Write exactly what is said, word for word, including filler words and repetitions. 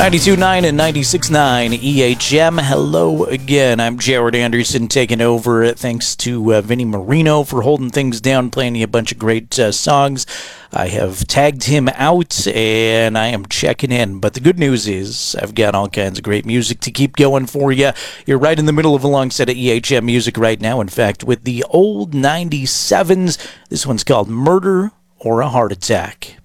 ninety-two point nine and ninety-six point nine E H M. Hello again. I'm Jared Anderson taking over. Thanks to uh, Vinny Marino for holding things down, playing you a bunch of great uh, songs. I have tagged him out and I am checking in. But the good news is I've got all kinds of great music to keep going for you. You're right in the middle of a long set of E H M music right now. In fact, with the old ninety-sevens, this one's called Murder or a Heart Attack.